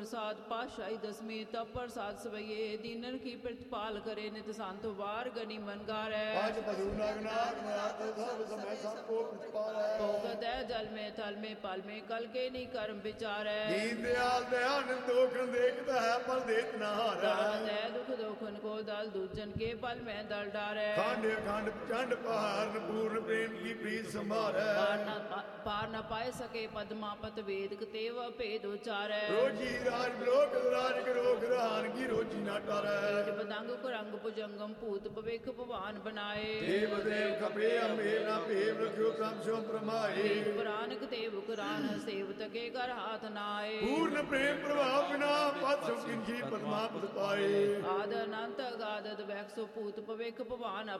ਪ੍ਰਸਾਦ ਪਾਸ਼ਾਈ ਦਸਮੀ ਤਪ ਪ੍ਰਸਾਦ ਸਵਈਏ ਦੀਨਰ ਕੀ ਪ੍ਰਤਪਾਲ ਕਰੇ ਨਿਤ ਸੰਤ ਵਾਰ ਗਨੀ ਮਨ ਗਾਰੈ आज बधु नागनाथ मरात सब समय सबको प्रतिपाल है ਭੋਗਤ ਹੈ ਜਲ ਮੇ ਥਲ ਮੇ ਪਲ ਮੇ ਕਲ ਕੇ ਨੀ ਕਰਮ ਵਿਚਾਰੈ दीन दयाल दयानंद दोखन देखता है पल देत न हारै ਦਾਤ ਹੈ ਦੁਖ ਦੋਖਨ ਕੋ ਦਲ ਦੂਜਨ ਕੇ ਪਲ ਮੈਂ ਦਲ ਡਾਰੈ खंड खंड चंड पहाड़ पूर्ण प्रेम की प्रीत संभारै ਪਾਰ ਨ ਪਾਏ ਸਕੇ ਪਦਮਾ ਪਤ ਵੇਦਕ ਤੇਵ ਭੇਦ ਉਚਾਰੈ रोजी राज लोक राज करोग रहान की रोजी न टारै ਪਤੰਗ ਕੁਰੰਗ ਭੁਜੰਗਮ ਭੂਤ ਭਵੇਖ ਭਵਾਨ ਬਨਾਏ देव देव कपे अमेव न पेव रखियो क्रम स्यो प्रमाए ਪੁਰਾਨਕ ਦੇਵ ਕੁਰਾਨ ਸੇਵਤ ਕੇ ਕਰ ਹਾਥ ਨਾਏ पूर्ण प्रेम प्रभाव बिना पद सो किंची पदमा पद पाए ਆਦ ਅਨੰਤ ਅਗਾਦਤ ਵੈਖ ਸੋ ਭੂਤ ਭਵੇਖ ਭਵਾਨ